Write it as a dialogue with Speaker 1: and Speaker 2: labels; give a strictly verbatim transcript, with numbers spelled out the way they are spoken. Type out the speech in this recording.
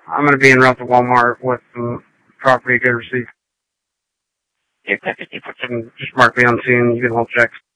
Speaker 1: I'm going to be en route to Walmart with some property good receipt. If you put some, just mark me on scene. You can hold checks.